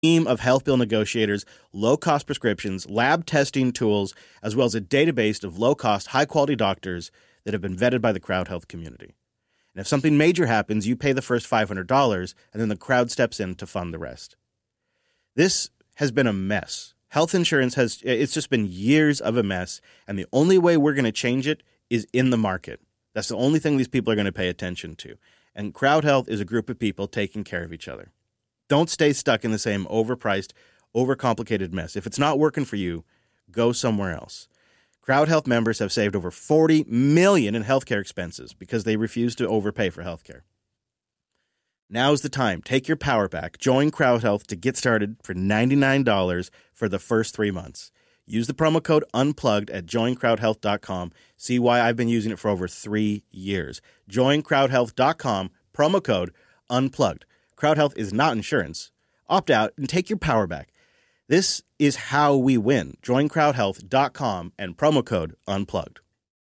team of health bill negotiators, low-cost prescriptions, lab testing tools, as well as a database of low-cost, high-quality doctors that have been vetted by the Crowd Health community. And if something major happens, you pay the first $500, and then the crowd steps in to fund the rest. This has been a mess. Health insurance it's just been years of a mess, and the only way we're going to change it is in the market. That's the only thing these people are going to pay attention to. And Crowd Health is a group of people taking care of each other. Don't stay stuck in the same overpriced, overcomplicated mess. If it's not working for you, go somewhere else. Crowd Health members have saved over $40 million in healthcare expenses because they refuse to overpay for healthcare. Now's the time. Take your power back. Join Crowd Health to get started for $99 for the first 3 months. Use the promo code UNPLUGGED at joincrowdhealth.com. See why I've been using it for over 3 years. Joincrowdhealth.com, promo code UNPLUGGED. Crowd Health is not insurance. Opt out and take your power back. This is how we win. Join crowdhealth.com and promo code UNPLUGGED.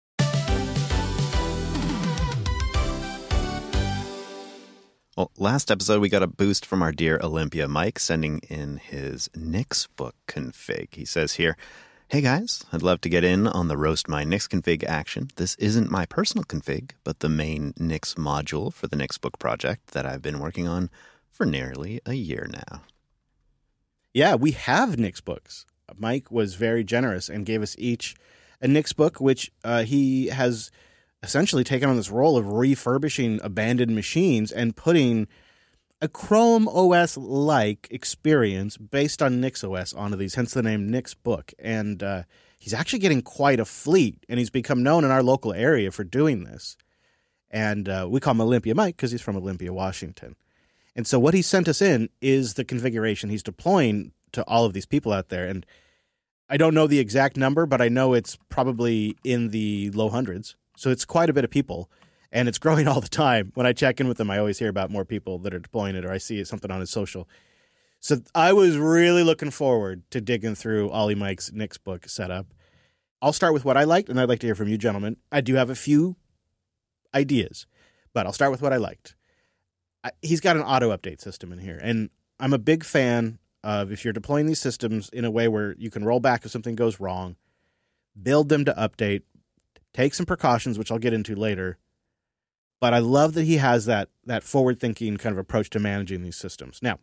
Well, last episode we got a boost from our dear Olympia Mike sending in his Nix book config. He says here, "Hey guys, I'd love to get in on the Roast My Nix config action. This isn't my personal config, but the main Nix module for the Nix book project that I've been working on for nearly a year now." Yeah, we have Nix books. Mike was very generous and gave us each a Nix book, which he has essentially taken on this role of refurbishing abandoned machines and putting a Chrome OS-like experience based on NixOS onto these, hence the name Nix book. And he's actually getting quite a fleet, and he's become known in our local area for doing this. And we call him Olympia Mike because he's from Olympia, Washington. And so what he sent us in is the configuration he's deploying to all of these people out there. And I don't know the exact number, but I know it's probably in the low hundreds. So it's quite a bit of people, and it's growing all the time. When I check in with them, I always hear about more people that are deploying it, or I see something on his social. So I was really looking forward to digging through Ollie Mike's Nix book setup. I'll start with what I liked, and I'd like to hear from you, gentlemen. I do have a few ideas, but I'll start with what I liked. He's got an auto-update system in here, and I'm a big fan of if you're deploying these systems in a way where you can roll back if something goes wrong, build them to update, take some precautions, which I'll get into later. But I love that he has that forward-thinking kind of approach to managing these systems. Now,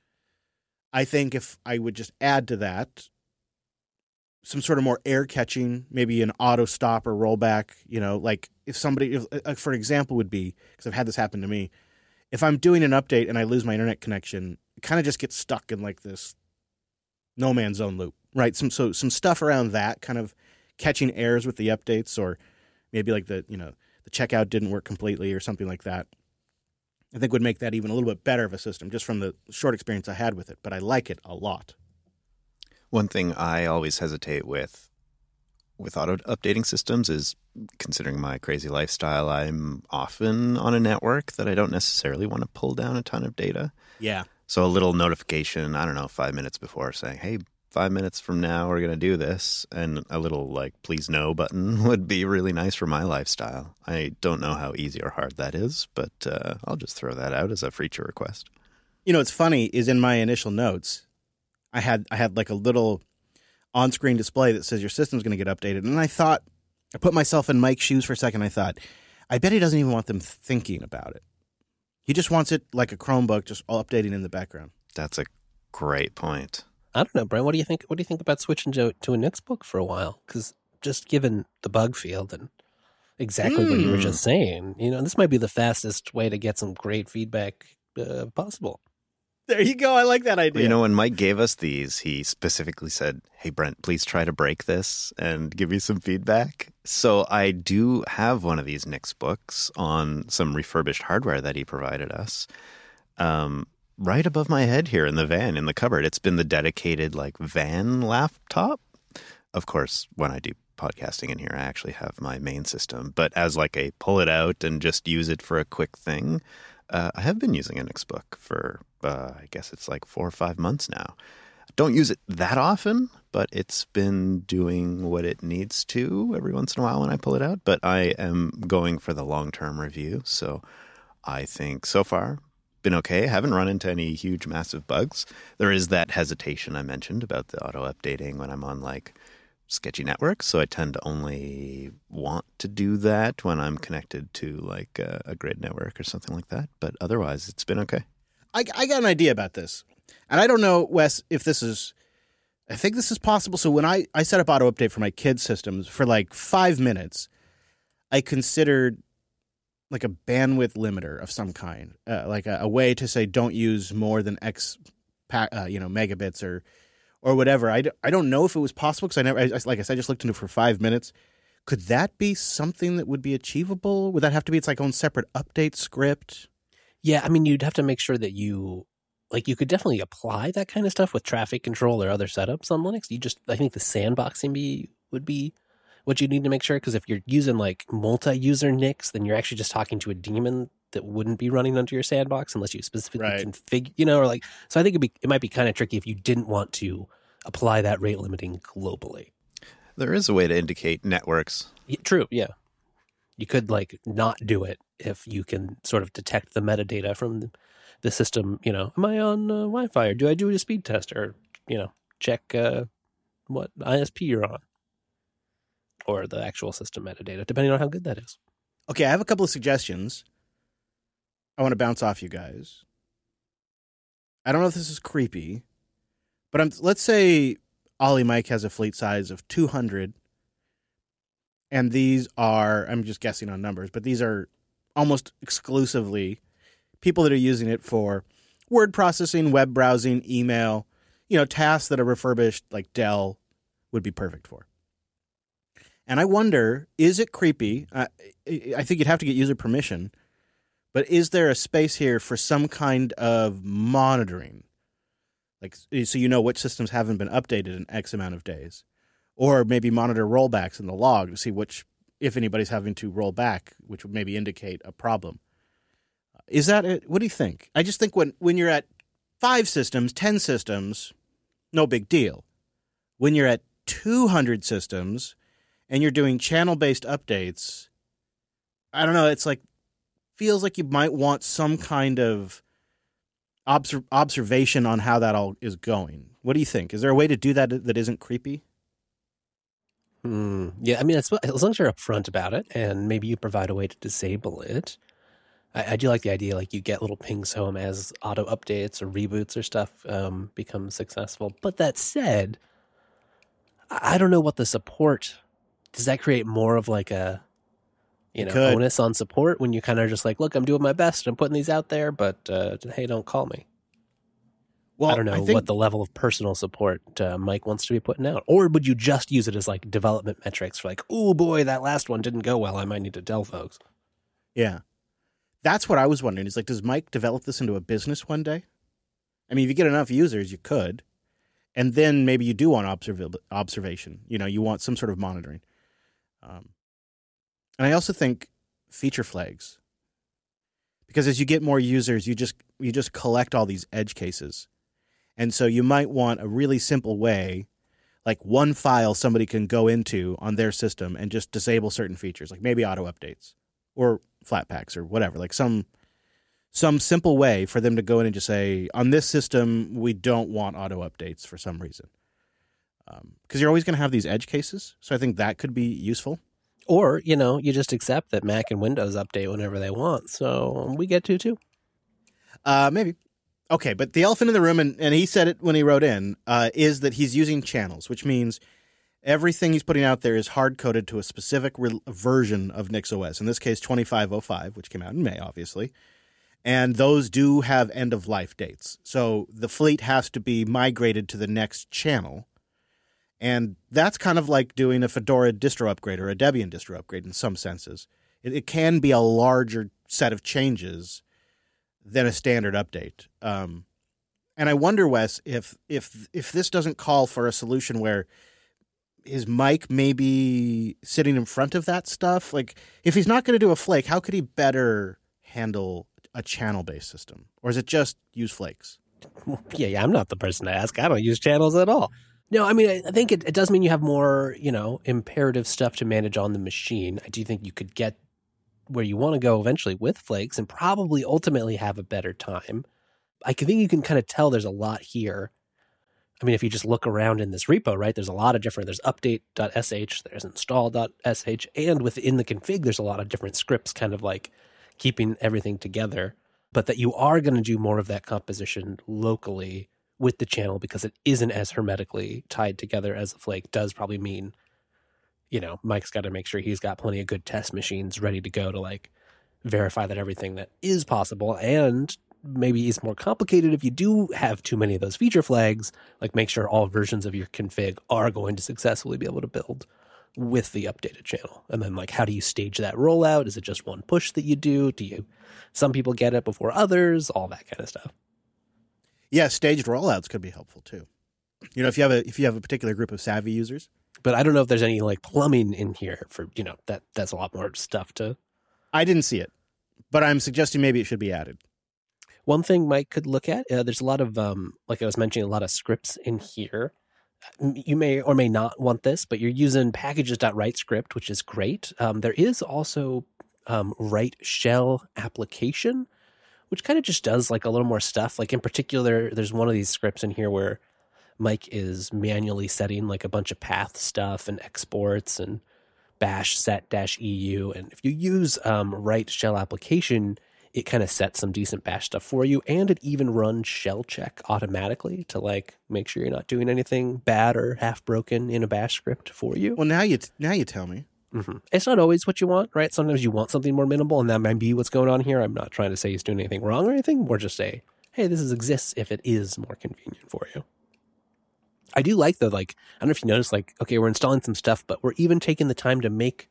I think if I would just add to that some sort of more air catching, maybe an auto stop or rollback, like if somebody, for example, would be, because I've had this happen to me, if I'm doing an update and I lose my internet connection, it kind of just gets stuck in like this no man's zone loop, right? Some stuff around that kind of catching errors with the updates, or maybe like the checkout didn't work completely or something like that, I think would make that even a little bit better of a system just from the short experience I had with it. But I like it a lot. One thing I always hesitate with auto-updating systems is, considering my crazy lifestyle, I'm often on a network that I don't necessarily want to pull down a ton of data. Yeah. So a little notification, 5 minutes before saying, hey, 5 minutes from now we're going to do this, and a little please no button would be really nice for my lifestyle. I don't know how easy or hard that is, but I'll just throw that out as a feature request. What's funny is in my initial notes, I had like a little on-screen display that says your system's going to get updated. And I put myself in Mike's shoes for a second. I thought, I bet he doesn't even want them thinking about it. He just wants it like a Chromebook, just all updating in the background. That's a great point. I don't know, Brent. What do you think? What do you think about switching to a Nix book for a while? Because just given the bug field and exactly what you were just saying, this might be the fastest way to get some great feedback possible. There you go. I like that idea. When Mike gave us these, he specifically said, hey, Brent, please try to break this and give me some feedback. So I do have one of these Nix books on some refurbished hardware that he provided us. Right above my head here in the van, in the cupboard. It's been the dedicated van laptop. Of course, when I do podcasting in here, I actually have my main system. But as a pull it out and just use it for a quick thing, I have been using a Nix book for, I guess it's 4 or 5 months now. Don't use it that often, but it's been doing what it needs to every once in a while when I pull it out. But I am going for the long-term review. So I think so far, been okay. I haven't run into any huge, massive bugs. There is that hesitation I mentioned about the auto-updating when I'm on, like, sketchy networks, so I tend to only want to do that when I'm connected to, like, a grid network or something like that. But otherwise, it's been okay. I got an idea about this. And I don't know, Wes, if this is... I think this is possible. So when I set up auto-update for my kids' systems, for like 5 minutes, I considered like a bandwidth limiter of some kind, like a way to say don't use more than X megabits or whatever. I don't know if it was possible because like I said, I just looked into it for 5 minutes. Could that be something that would be achievable? Would that have to be its like own separate update script? Yeah, I mean, you'd have to make sure that you could definitely apply that kind of stuff with traffic control or other setups on Linux. I think the sandboxing would be what you need to make sure, because if you're using like multi-user NICs, then you're actually just talking to a daemon that wouldn't be running under your sandbox unless you specifically configure, or like. So I think it might be kind of tricky if you didn't want to apply that rate limiting globally. There is a way to indicate networks. True, yeah. You could like not do it if you can sort of detect the metadata from the system. Am I on Wi-Fi, or do I do a speed test, or check what ISP you're on, or the actual system metadata, depending on how good that is. Okay, I have a couple of suggestions I want to bounce off you guys. I don't know if this is creepy, but let's say Ollie Mike has a fleet size of 200, and these are, I'm just guessing on numbers, but these are almost exclusively people that are using it for word processing, web browsing, email, tasks that a refurbished like Dell would be perfect for. And I wonder, is it creepy? I think you'd have to get user permission, but is there a space here for some kind of monitoring? Like, so which systems haven't been updated in X amount of days, or maybe monitor rollbacks in the log to see if anybody's having to roll back, which would maybe indicate a problem. Is that it? What do you think? I just think when you're at 5 systems, 10 systems, no big deal. When you're at 200 systems and you're doing channel-based updates, I don't know, feels like you might want some kind of observation on how that all is going. What do you think? Is there a way to do that isn't creepy? Yeah, I mean, as long as you're upfront about it and maybe you provide a way to disable it. I do like the idea, like you get little pings home as auto updates or reboots or stuff become successful. But that said, I don't know what the support, does that create more of like a, onus on support when you kind of just like, look, I'm doing my best, I'm putting these out there, but hey, don't call me. Well, I don't know what the level of personal support Mike wants to be putting out. Or would you just use it as like development metrics for like, oh boy, that last one didn't go well, I might need to tell folks. Yeah. That's what I was wondering. Is like, does Mike develop this into a business one day? I mean, if you get enough users, you could. And then maybe you do want observation. You want some sort of monitoring. And I also think feature flags. Because as you get more users, you just collect all these edge cases. And so you might want a really simple way, like one file somebody can go into on their system and just disable certain features, like maybe auto updates or Flatpaks or whatever, like some simple way for them to go in and just say, on this system, we don't want auto updates for some reason. Because you're always going to have these edge cases. So I think that could be useful. Or, you just accept that Mac and Windows update whenever they want. So we get to too. Maybe. Okay, but the elephant in the room, and he said it when he wrote in, is that he's using channels, which means everything he's putting out there is hard-coded to a specific version of NixOS, in this case 2505, which came out in May, obviously. And those do have end-of-life dates. So the fleet has to be migrated to the next channel. And that's kind of like doing a Fedora distro upgrade or a Debian distro upgrade in some senses. It can be a larger set of changes than a standard update. And I wonder, Wes, if this doesn't call for a solution where is Mike maybe sitting in front of that stuff? Like, if he's not going to do a flake, how could he better handle a channel-based system? Or is it just use flakes? Yeah, I'm not the person to ask. I don't use channels at all. No, I mean, I think it does mean you have more, imperative stuff to manage on the machine. I do think you could get where you want to go eventually with Flakes and probably ultimately have a better time. I think you can kind of tell there's a lot here. I mean, if you just look around in this repo, right, there's a lot of different, there's update.sh, there's install.sh, and within the config, there's a lot of different scripts kind of like keeping everything together, but that you are going to do more of that composition locally with the channel because it isn't as hermetically tied together as a Flake does probably mean, you know, Mike's got to make sure he's got plenty of good test machines ready to go to like verify that everything that is possible, and maybe is more complicated if you do have too many of those feature flags, like make sure all versions of your config are going to successfully be able to build with the updated channel. And then like, how do you stage that rollout? Is it just one push that you do? Some people get it before others, all that kind of stuff. Yeah. Staged rollouts could be helpful too. You know, if you have a particular group of savvy users. But I don't know if there's any like plumbing in here for, you know, that's a lot more stuff to. I didn't see it, but I'm suggesting maybe it should be added. One thing Mike could look at, there's a lot of, like I was mentioning, a lot of scripts in here. You may or may not want this, but you're using packages.write script, which is great. There is also write shell application, which kind of just does like a little more stuff. Like in particular, there's one of these scripts in here where Mike is manually setting like a bunch of path stuff and exports and bash set-eu. And if you use write shell application, it kind of sets some decent bash stuff for you, and it even runs shell check automatically to like make sure you're not doing anything bad or half broken in a bash script for you. Well, now you tell me. Mm-hmm. It's not always what you want, right? Sometimes you want something more minimal, and that might be what's going on here. I'm not trying to say he's doing anything wrong or anything. More just say, hey, this exists if it is more convenient for you. I do like though, like, I don't know if you noticed, like, okay, we're installing some stuff, but we're even taking the time to make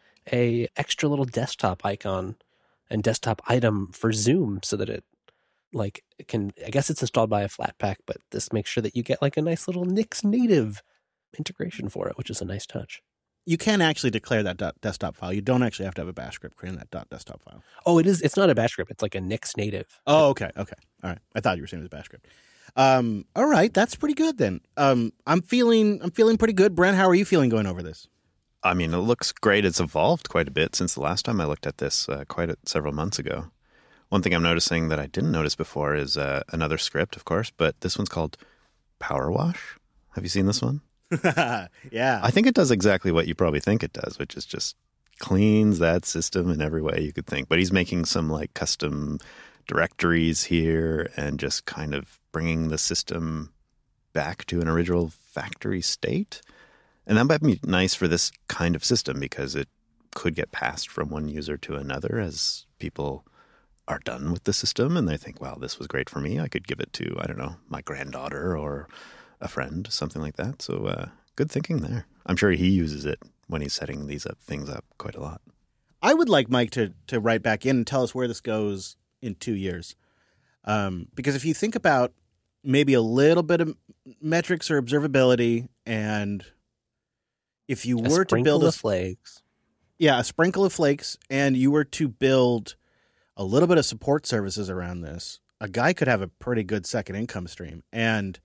a extra little desktop icon and desktop item for Zoom so that it can, I guess it's installed by a Flatpak, but this makes sure that you get like a nice little Nix native integration for it, which is a nice touch. You can actually declare that .desktop file. You don't actually have to have a bash script creating that .desktop file. Oh, it is. It's not a bash script. It's like a Nix native. Oh, okay. All right. I thought you were saying it was a bash script. All right. That's pretty good then. I'm feeling pretty good. Brent, how are you feeling going over this? I mean, it looks great. It's evolved quite a bit since the last time I looked at this, several months ago. One thing I'm noticing that I didn't notice before is another script, of course, but this one's called Power Wash. Have you seen this one? Yeah. I think it does exactly what you probably think it does, which is just cleans that system in every way you could think. But he's making some like custom directories here and just kind of bringing the system back to an original factory state. And that might be nice for this kind of system because it could get passed from one user to another as people are done with the system and they think, wow, this was great for me. I could give it to, I don't know, my granddaughter or a friend, something like that. So good thinking there. I'm sure he uses it when he's setting these things up quite a lot. I would like Mike to write back in and tell us where this goes in 2 years. Because if you think about maybe a little bit of metrics or observability, and if you were to build a flakes. Yeah, a sprinkle of flakes, and you were to build a little bit of support services around this, a guy could have a pretty good second income stream. And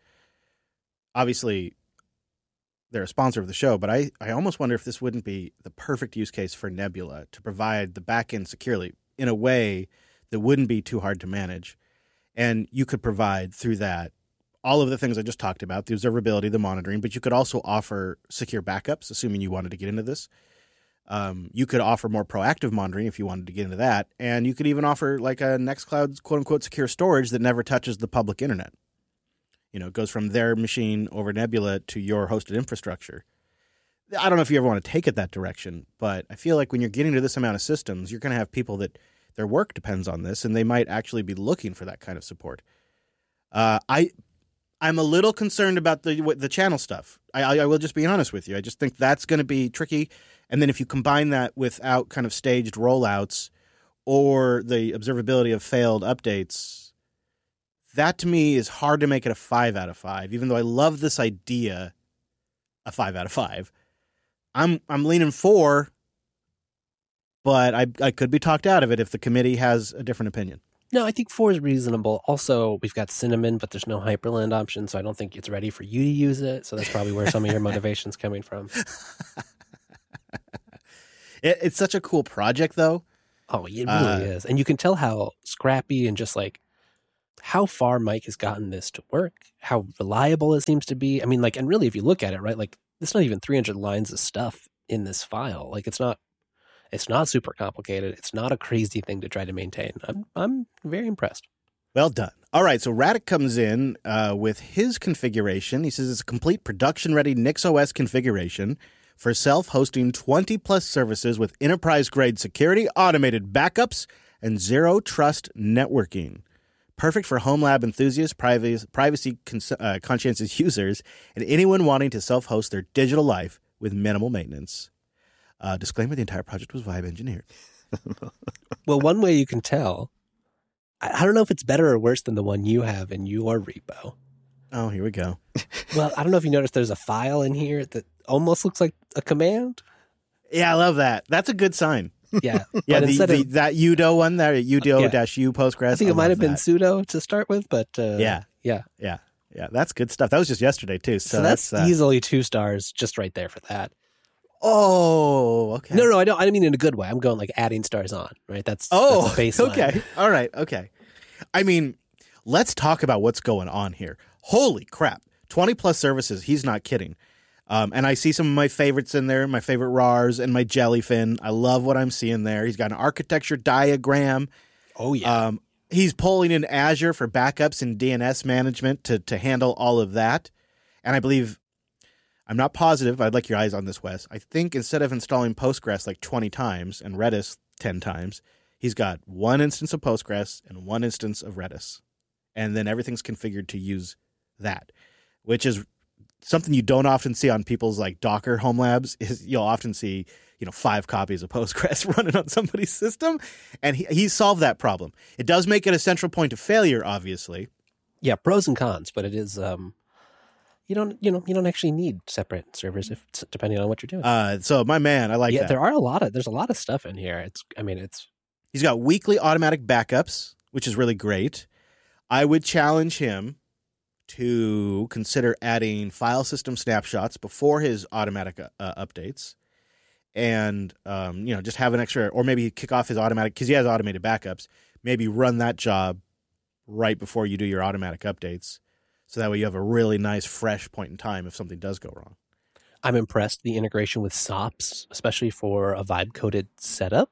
obviously, they're a sponsor of the show, but I almost wonder if this wouldn't be the perfect use case for Nebula to provide the backend securely in a way that wouldn't be too hard to manage. And you could provide through that all of the things I just talked about, the observability, the monitoring, but you could also offer secure backups, assuming you wanted to get into this. You could offer more proactive monitoring if you wanted to get into that. And you could even offer like a Nextcloud quote-unquote secure storage that never touches the public internet. You know, it goes from their machine over Nebula to your hosted infrastructure. I don't know if you ever want to take it that direction, but I feel like when you're getting to this amount of systems, you're going to have people that their work depends on this, and they might actually be looking for that kind of support. I'm a little concerned about the channel stuff. I will just be honest with you. I just think that's going to be tricky. And then if you combine that without kind of staged rollouts or the observability of failed updates, that to me is hard to make it a 5 out of 5. Even though I love this idea, a 5 out of 5. I'm leaning 4, but I could be talked out of it if the committee has a different opinion. No, I think 4 is reasonable. Also, we've got Cinnamon, but there's no Hyperland option, so I don't think it's ready for you to use it. So that's probably where some of your motivation's coming from. It's such a cool project, though. Oh, it really is. And you can tell how scrappy and just like how far Mike has gotten this to work, how reliable it seems to be. I mean, like, and really, if you look at it, right, like, there's not even 300 lines of stuff in this file. Like, it's not super complicated. It's not a crazy thing to try to maintain. I'm very impressed. Well done. All right, so Radek comes in with his configuration. He says it's a complete production-ready NixOS configuration for self-hosting 20-plus services with enterprise-grade security, automated backups, and zero-trust networking. Perfect for home lab enthusiasts, privacy-conscientious users, and anyone wanting to self-host their digital life with minimal maintenance. Disclaimer, the entire project was Vibe engineered. Well, one way you can tell, I don't know if it's better or worse than the one you have in your repo. Oh, here we go. Well, I don't know if you noticed there's a file in here that almost looks like a command. Yeah, I love that. That's a good sign. Yeah. Yeah, that udo one there, udo-u Postgres. I think it might have been sudo to start with, but Yeah, that's good stuff. That was just yesterday, too. So that's easily 2 stars just right there for that. Oh, okay. No, I don't mean in a good way. I'm going like adding stars on, right? That's a baseline. Okay. All right, okay. I mean, let's talk about what's going on here. Holy crap. 20-plus services. He's not kidding. And I see some of my favorites in there, my favorite RARs and my Jellyfin. I love what I'm seeing there. He's got an architecture diagram. Oh, yeah. He's pulling in Azure for backups and DNS management to handle all of that. And I believe, I'm not positive, I'd like your eyes on this, Wes. I think instead of installing Postgres like 20 times and Redis 10 times, he's got 1 instance of Postgres and 1 instance of Redis. And then everything's configured to use that, which is something you don't often see on people's like Docker home labs. Is you'll often see 5 copies of Postgres running on somebody's system, and he solved that problem. It does make it a central point of failure, obviously. Yeah, pros and cons, but it is you don't actually need separate servers depending on what you're doing. So my man, I like that. There's a lot of stuff in here. He's got weekly automatic backups, which is really great. I would challenge him to consider adding file system snapshots before his automatic updates, and just have an extra, or maybe kick off his automatic, because he has automated backups. Maybe run that job right before you do your automatic updates, so that way you have a really nice fresh point in time if something does go wrong. I'm impressed the integration with SOPs, especially for a Vibe coded setup.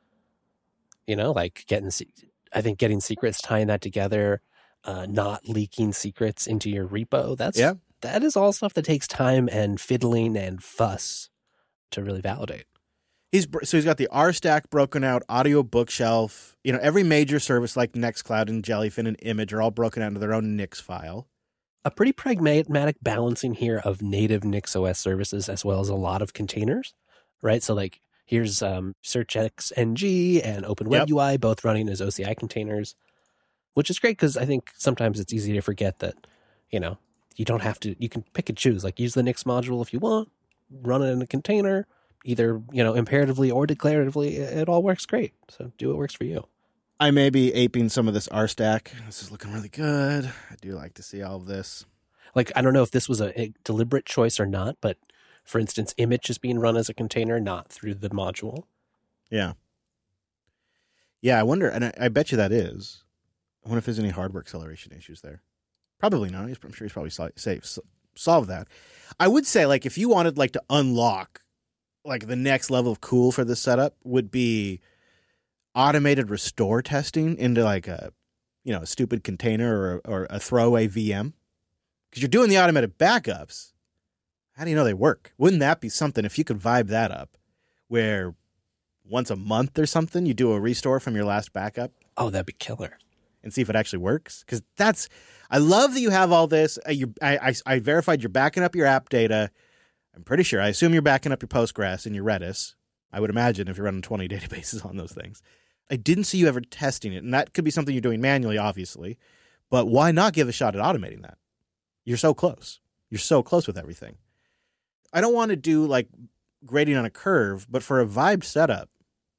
Like getting secrets, tying that together. Not leaking secrets into your repo. That is all stuff that takes time and fiddling and fuss to really validate. He's got the RStack broken out, audio bookshelf. Every major service like Nextcloud and Jellyfin and Image are all broken out into their own Nix file. A pretty pragmatic balancing here of native NixOS services as well as a lot of containers, right? So like here's SearchXNG and OpenWebUI both running as OCI containers. Which is great because I think sometimes it's easy to forget that, you don't have to, you can pick and choose, like use the Nix module if you want, run it in a container, either, imperatively or declaratively. It all works great. So do what works for you. I may be aping some of this RStack. This is looking really good. I do like to see all of this. Like, I don't know if this was a deliberate choice or not, but for instance, Image is being run as a container, not through the module. Yeah. Yeah, I wonder, and I bet you that is. I wonder if there's any hardware acceleration issues there. Probably not. I'm sure he's probably solved that. I would say, like, if you wanted, like, to unlock, like, the next level of cool for this setup would be automated restore testing into, like, a stupid container or a throwaway VM. Because you're doing the automated backups. How do you know they work? Wouldn't that be something if you could vibe that up where once a month or something you do a restore from your last backup? Oh, that'd be killer. And see if it actually works. Because I love that you have all this. I verified you're backing up your app data. I'm pretty sure. I assume you're backing up your Postgres and your Redis. I would imagine if you're running 20 databases on those things. I didn't see you ever testing it. And that could be something you're doing manually, obviously. But why not give a shot at automating that? You're so close. You're so close with everything. I don't want to do like grading on a curve, but for a Vibe setup,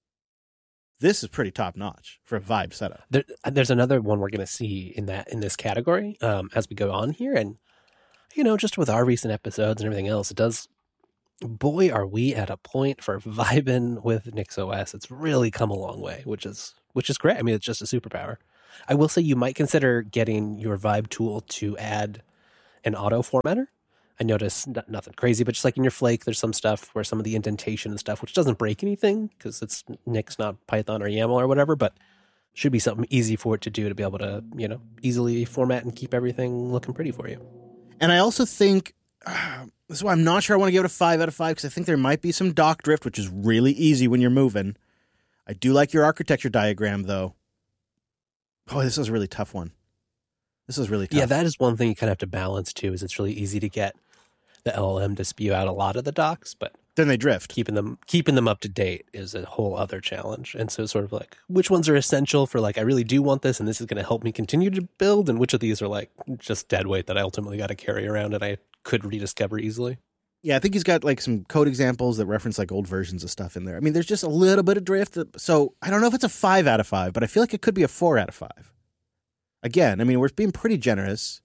this is pretty top notch for a Vibe setup. There's another one we're going to see in this category as we go on here, and just with our recent episodes and everything else, it does Boy, are we at a point for vibing with NixOS. It's really come a long way, which is great. I mean, it's just a superpower. I will say you might consider getting your Vibe tool to add an auto formatter. I noticed nothing crazy, but just like in your Flake, there's some stuff where some of the indentation and stuff, which doesn't break anything because it's Nix, not Python or YAML or whatever, but should be something easy for it to do to be able to, easily format and keep everything looking pretty for you. And I also think, this is why I'm not sure I want to give it a 5 out of 5, because I think there might be some dock drift, which is really easy when you're moving. I do like your architecture diagram, though. Oh, this is a really tough one. This is really tough. Yeah, that is one thing you kind of have to balance, too, is it's really easy to get the LLM to spew out a lot of the docs, but then they drift. Keeping them up to date is a whole other challenge. And so it's sort of like, which ones are essential for like, I really do want this and this is going to help me continue to build, and which of these are like just dead weight that I ultimately got to carry around and I could rediscover easily. Yeah, I think he's got like some code examples that reference like old versions of stuff in there. I mean, there's just a little bit of drift. So I don't know if it's a 5 out of 5, but I feel like it could be a 4 out of 5. Again, I mean, we're being pretty generous.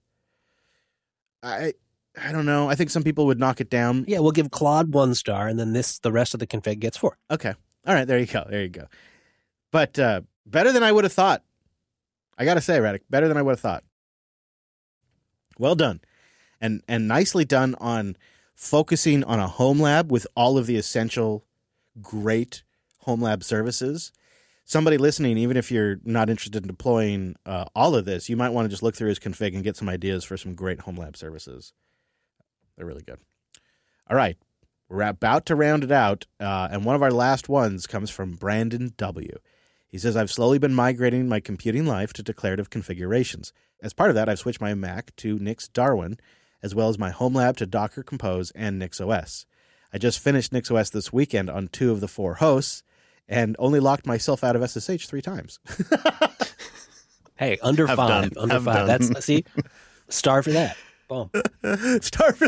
I don't know. I think some people would knock it down. Yeah, we'll give Claude 1 star, and then the rest of the config gets 4. Okay. All right. There you go. But better than I would have thought. I got to say, Radek, better than I would have thought. Well done. And nicely done on focusing on a home lab with all of the essential great home lab services. Somebody listening, even if you're not interested in deploying all of this, you might want to just look through his config and get some ideas for some great home lab services. They're really good. All right. We're about to round it out, and one of our last ones comes from Brandon W. He says, I've slowly been migrating my computing life to declarative configurations. As part of that, I've switched my Mac to Nix Darwin, as well as my home lab to Docker Compose and NixOS. I just finished NixOS this weekend on 2 of the 4 hosts, and only locked myself out of SSH 3 times. Hey, under 5. Under 5. That's, see, star for that. Boom. Star for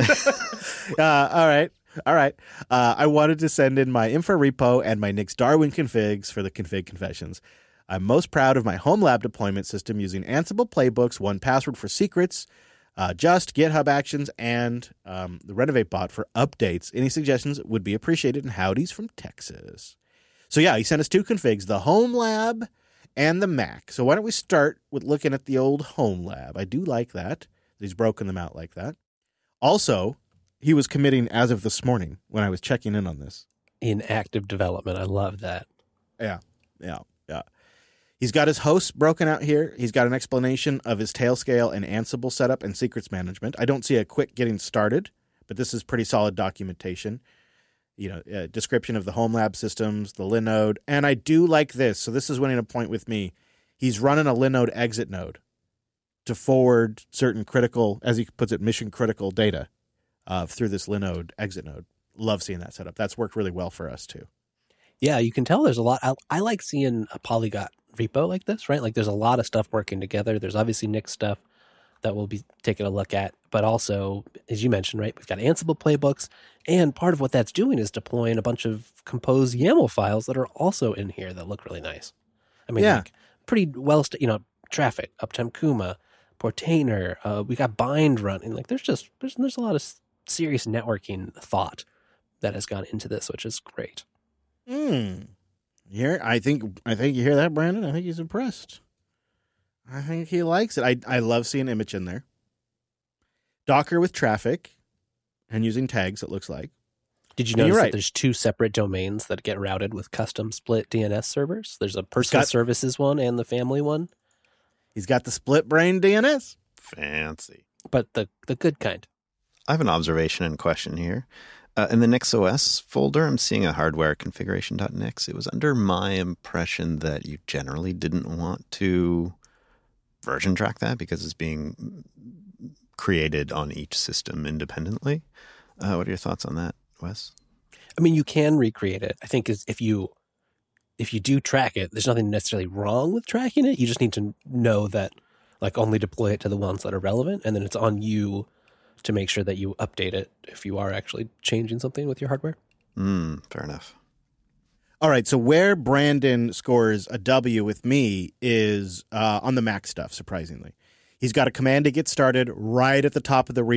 that. All right. I wanted to send in my infra repo and my Nix Darwin configs for the config confessions. I'm most proud of my home lab deployment system using Ansible playbooks, 1Password for secrets, Just, GitHub Actions, and the Renovate bot for updates. Any suggestions would be appreciated. And howdies from Texas. So yeah, he sent us 2 configs, the home lab and the Mac. So why don't we start with looking at the old home lab? I do like that. He's broken them out like that. Also, he was committing as of this morning when I was checking in on this. In active development. I love that. Yeah. He's got his hosts broken out here. He's got an explanation of his Tailscale and Ansible setup and secrets management. I don't see a quick getting started, but this is pretty solid documentation. Description of the home lab systems, the Linode. And I do like this. So this is winning a point with me. He's running a Linode exit node to forward certain critical, as he puts it, mission critical data through this Linode exit node. Love seeing that setup. That's worked really well for us too. Yeah, you can tell there's a lot. I like seeing a Polyglot repo like this, right? Like there's a lot of stuff working together. There's obviously Nix stuff that we'll be taking a look at, but also, as you mentioned, right, we've got Ansible playbooks, and part of what that's doing is deploying a bunch of Compose YAML files that are also in here that look really nice. I mean, like pretty well, Traffic, Uptime Kuma, Portainer, we got Bind running. Like there's a lot of serious networking thought that has gone into this, which is great. I think you hear that, Brandon? I think he's impressed. I think he likes it. I love seeing image in there. Docker with traffic and using tags, it looks like. Did you notice that there's 2 separate domains that get routed with custom split DNS servers? There's a personal services one and the family one. He's got the split brain DNS. Fancy. But the good kind. I have an observation and question here. In the NixOS folder, I'm seeing a hardware configuration.nix. It was under my impression that you generally didn't want to version track that because it's being created on each system independently. What are your thoughts on that, Wes? I mean, you can recreate it. I think if you do track it, there's nothing necessarily wrong with tracking it. You just need to know that, like, only deploy it to the ones that are relevant, and then it's on you to make sure that you update it if you are actually changing something with your hardware. Fair enough. All right, so where Brandon scores a W with me is on the Mac stuff, surprisingly. He's got a command to get started right at the top of the README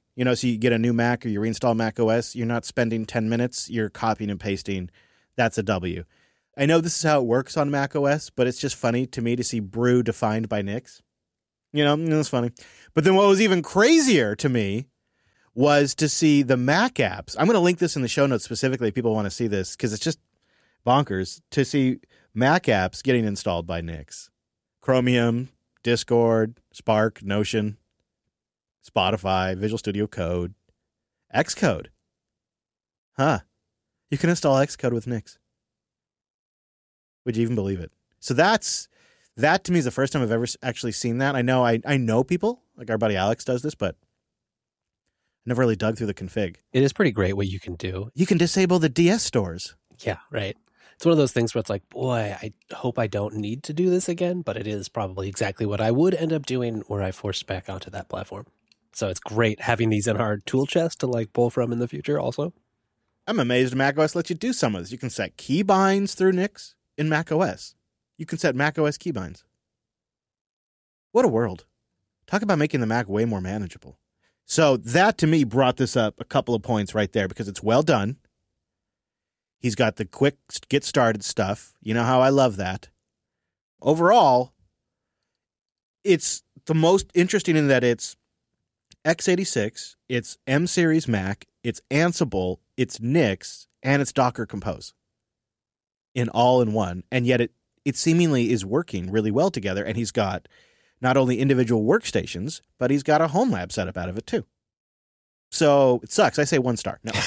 So you get a new Mac or you reinstall Mac OS, you're not spending 10 minutes, you're copying and pasting. That's a W. I know this is how it works on Mac OS, but it's just funny to me to see brew defined by Nix. It's funny. But then what was even crazier to me was to see the Mac apps. I'm going to link this in the show notes specifically if people want to see this, because it's just bonkers to see Mac apps getting installed by Nix. Chromium, Discord, Spark, Notion, Spotify, Visual Studio Code, Xcode. Huh. You can install Xcode with Nix. Would you even believe it? So that to me is the first time I've ever actually seen that. I know people, like our buddy Alex does this, but I never really dug through the config. It is pretty great what you can do. You can disable the DS stores. Yeah, right. It's one of those things where it's like, boy, I hope I don't need to do this again, but it is probably exactly what I would end up doing were I forced back onto that platform. So it's great having these in our tool chest to like pull from in the future also. I'm amazed macOS lets you do some of this. You can set keybinds through Nix in macOS. You can set macOS keybinds. What a world. Talk about making the Mac way more manageable. So that, to me, brought this up a couple of points right there because it's well done. He's got the quick get started stuff. You know how I love that. Overall, it's the most interesting in that it's x86, it's M-Series Mac, it's Ansible, it's Nix, and it's Docker Compose in all-in-one. And yet it seemingly is working really well together, and he's got not only individual workstations, but he's got a home lab setup out of it too. So it sucks. I say 1 star. No.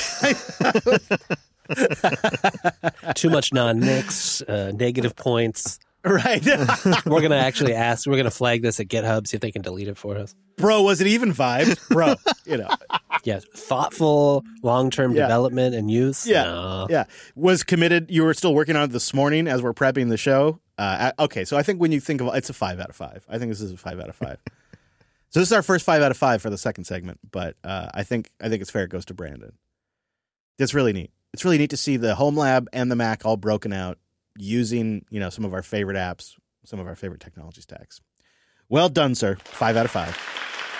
Too much non-Nix, negative points. Right. We're going to flag this at GitHub, see if they can delete it for us. Bro, was it even vibed? Bro, Yeah, thoughtful long-term development and use. Yeah, no. yeah. Was committed. You were still working on it this morning as we're prepping the show. Okay, so I think when you think of it's a 5 out of 5. I think this is a 5 out of 5. So this is our first 5 out of 5 for the second segment, but I think it's fair it goes to Brandon. It's really neat. It's really neat to see the home lab and the Mac all broken out using some of our favorite apps, some of our favorite technology stacks. Well done, sir. 5 out of 5.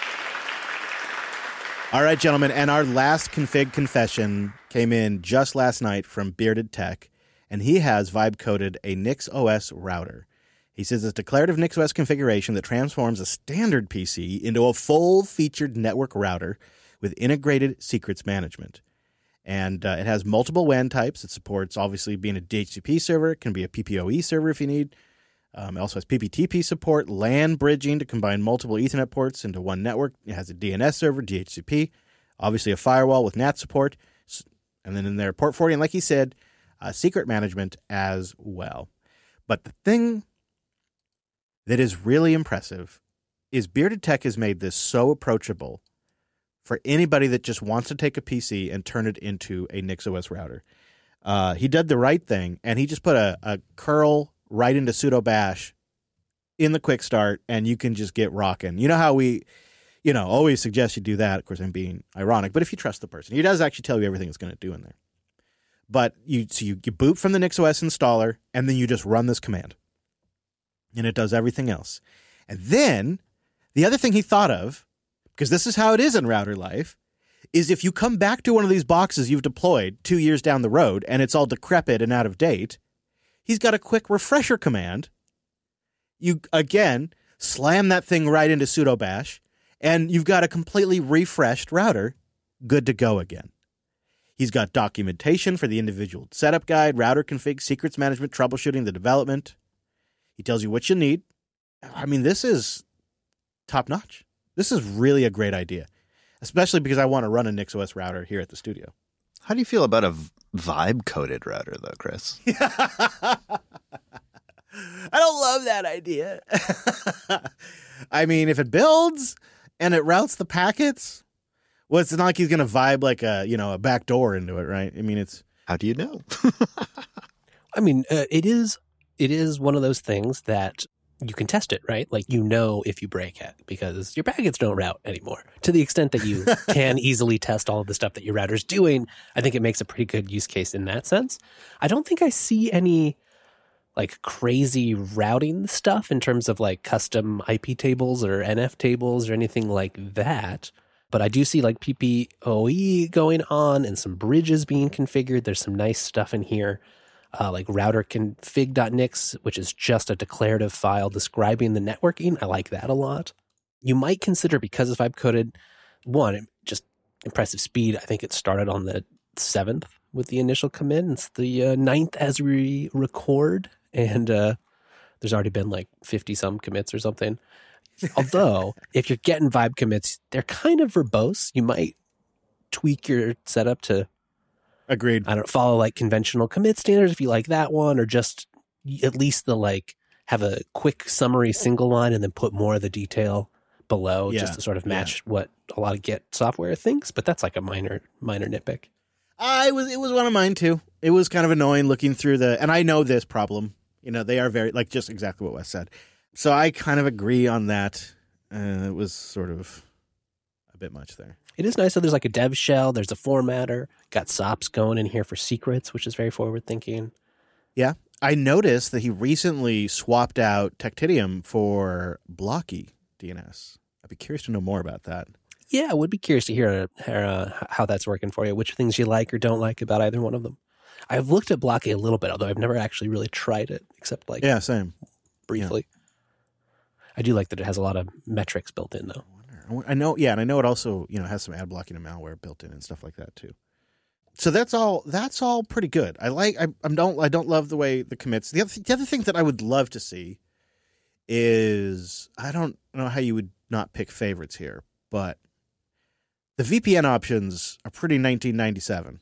All right, gentlemen, and our last config confession came in just last night from Bearded Tech, and he has vibe-coded a NixOS router. He says it's a declarative NixOS configuration that transforms a standard PC into a full-featured network router with integrated secrets management. And it has multiple WAN types. It supports, obviously, being a DHCP server. It can be a PPOE server if you need. It also has PPTP support, LAN bridging to combine multiple Ethernet ports into one network. It has a DNS server, DHCP, obviously a firewall with NAT support, and then in there, port 40, and like he said, secret management as well. But the thing that is really impressive is Bearded Tech has made this so approachable for anybody that just wants to take a PC and turn it into a NixOS router. He did the right thing, and he just put a curl right into sudo bash in the quick start, and you can just get rocking. You know how we, always suggest you do that. Of course, I'm being ironic, but if you trust the person, he does actually tell you everything it's going to do in there. But you boot from the NixOS installer, and then you just run this command, and it does everything else. And then the other thing he thought of, because this is how it is in router life, is if you come back to one of these boxes you've deployed 2 years down the road, and it's all decrepit and out of date, he's got a quick refresher command. You, again, slam that thing right into sudo bash, and you've got a completely refreshed router, good to go again. He's got documentation for the individual setup guide, router config, secrets management, troubleshooting, the development. He tells you what you need. I mean, this is top-notch. This is really a great idea, especially because I want to run a NixOS router here at the studio. How do you feel about a vibe-coded router, though, Chris? I don't love that idea. I mean, if it builds and it routes the packets, well, it's not like he's going to vibe like a back door into it, right? I mean, it's... How do you know? I mean, it is one of those things that you can test it, right? Like, if you break it because your packets don't route anymore. To the extent that you can easily test all of the stuff that your router's doing, I think it makes a pretty good use case in that sense. I don't think I see any like crazy routing stuff in terms of like custom IP tables or NF tables or anything like that. But I do see like PPOE going on and some bridges being configured. There's some nice stuff in here, like router config.nix, which is just a declarative file describing the networking. I like that a lot. You might consider, because it's vibe coded, one, just impressive speed. I think it started on the 7th with the initial commit. It's the 9th as we record, and there's already been like 50 some commits or something. Although, if you're getting vibe commits, they're kind of verbose. You might tweak your setup to, Agreed. I don't follow like conventional commit standards if you like that one, or just at least the like have a quick summary single line and then put more of the detail below just to sort of match what a lot of Git software thinks. But that's like a minor nitpick. It was one of mine too. It was kind of annoying looking through and I know this problem. They are very, like, just exactly what Wes said. So I kind of agree on that. It was sort of a bit much there. It is nice that there's like a dev shell. There's a formatter. Got SOPs going in here for secrets, which is very forward thinking. Yeah. I noticed that he recently swapped out Tectidium for Blocky DNS. I'd be curious to know more about that. Yeah, I would be curious to hear how that's working for you, which things you like or don't like about either one of them. I've looked at Blocky a little bit, although I've never actually really tried it, except like same. briefly. Yeah. I do like that it has a lot of metrics built in, though. I know, and I know it also has some ad blocking and malware built in and stuff like that too. So that's all pretty good. I don't love the way the commits. The other thing that I would love to see is, I don't know how you would not pick favorites here, but the VPN options are pretty 1997.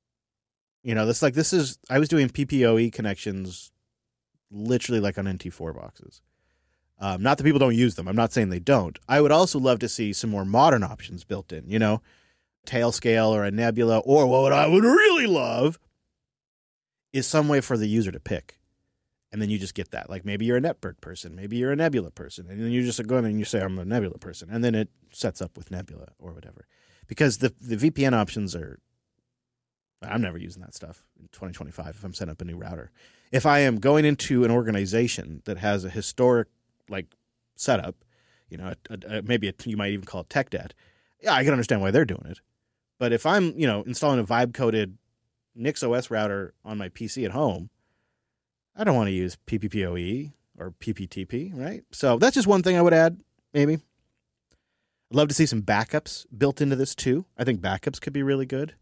I was doing PPOE connections literally like on NT4 boxes. Not that people don't use them. I'm not saying they don't. I would also love to see some more modern options built in, Tailscale or a Nebula, or what I would really love is some way for the user to pick. And then you just get that. Like maybe you're a NetBird person, maybe you're a Nebula person, and then you just go in and you say, I'm a Nebula person. And then it sets up with Nebula or whatever. Because the VPN options I'm never using that stuff in 2025 if I'm setting up a new router. If I am going into an organization that has a historic setup, maybe you might even call it tech debt. Yeah, I can understand why they're doing it. But if I'm, installing a vibe-coded NixOS router on my PC at home, I don't want to use PPPoE or PPTP, right? So that's just one thing I would add, maybe. I'd love to see some backups built into this too. I think backups could be really good.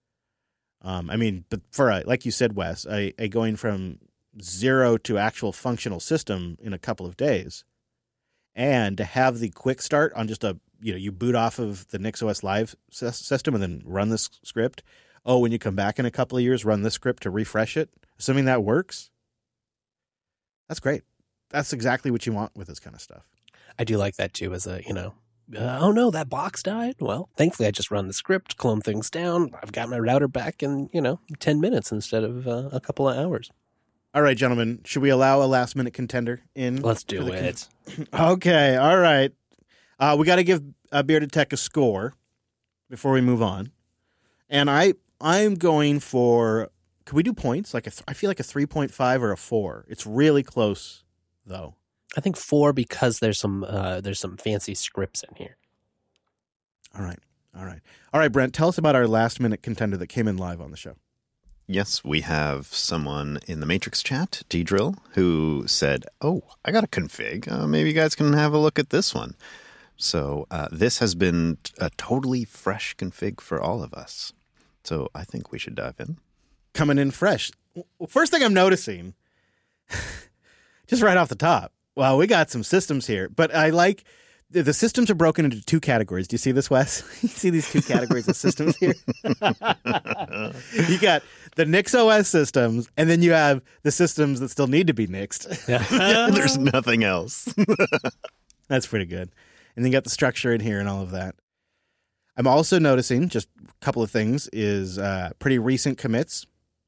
But for like you said, Wes, a going from 0 to actual functional system in a couple of days, and to have the quick start on just you boot off of the NixOS Live system and then run this script. Oh, when you come back in a couple of years, run this script to refresh it. Assuming that works, that's great. That's exactly what you want with this kind of stuff. I do like that too. As a oh no, that box died. Well, thankfully I just run the script, clone things down. I've got my router back in 10 minutes instead of a couple of hours. All right, gentlemen, should we allow a last minute contender in? Let's do it. Okay, all right. We got to give Bearded Tech a score before we move on, and I'm going for. Could we do points? I feel like a 3.5 or a 4. It's really close, though. I think 4 because there's some fancy scripts in here. All right, Brent. Tell us about our last minute contender that came in live on the show. Yes, we have someone in the Matrix chat, D-Drill, who said, oh, I got a config. Maybe you guys can have a look at this one. So this has been a totally fresh config for all of us. So I think we should dive in. Coming in fresh. First thing I'm noticing, just right off the top, well, we got some systems here, but I like the systems are broken into 2 categories. Do you see this, Wes? You see these 2 categories of systems here? You got the NixOS systems, and then you have the systems that still need to be nixed. There's nothing else. That's pretty good. And then you got the structure in here and all of that. I'm also noticing just a couple of things is pretty recent commits.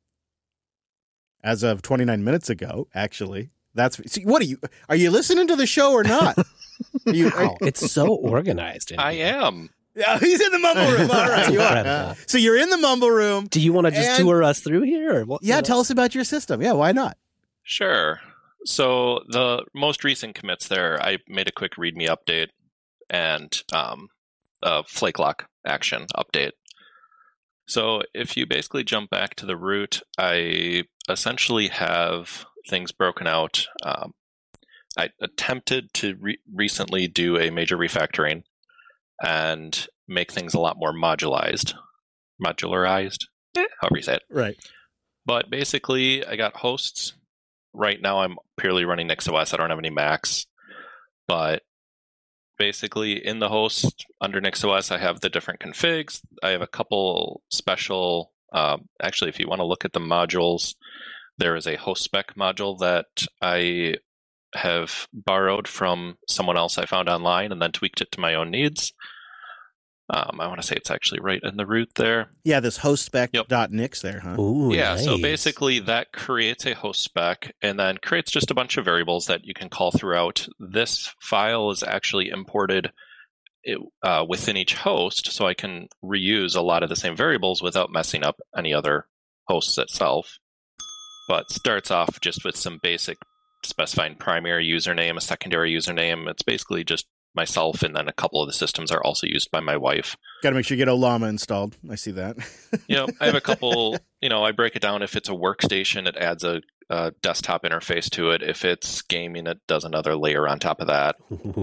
As of 29 minutes ago, actually. Are you listening to the show or not? It's so organized. I am. Yeah, he's in the mumble room. All right, you are. So you're in the mumble room. Do you want to just tour us through here? Or what? Yeah, tell us about your system. Yeah, why not? Sure. So the most recent commits there, I made a quick README update, and flake lock action update. So if you basically jump back to the root, I essentially have things broken out. I attempted to recently do a major refactoring and make things a lot more modularized, however you say it. Right. But basically, I got hosts. Right now, I'm purely running NixOS. I don't have any Macs. But basically, in the host under NixOS, I have the different configs. I have a couple special... actually, if you want to look at the modules, there is a host spec module that I have borrowed from someone else I found online and then tweaked it to my own needs. I want to say it's actually right in the root there. Yeah, this host spec.nix there, huh? Ooh, Yeah, nice. so basically that creates a host spec and then creates just a bunch of variables that you can call throughout. This file is actually imported within each host, so I can reuse a lot of the same variables without messing up any other hosts itself. But starts off just with some basic specifying primary username, a secondary username. It's basically just myself, and then a couple of the systems are also used by my wife. Got to make sure you get Olama installed. I see that. I have a couple, I break it down. If it's a workstation, it adds a desktop interface to it. If it's gaming, it does another layer on top of that.